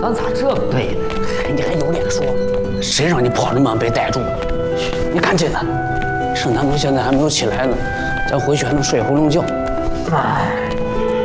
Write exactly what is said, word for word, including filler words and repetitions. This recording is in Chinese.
咱咋这么对呢？ 你还有脸说？谁让你跑那么被逮住了？你赶紧的，盛南门现在还没有起来呢，咱回去还能睡回笼觉。 哎。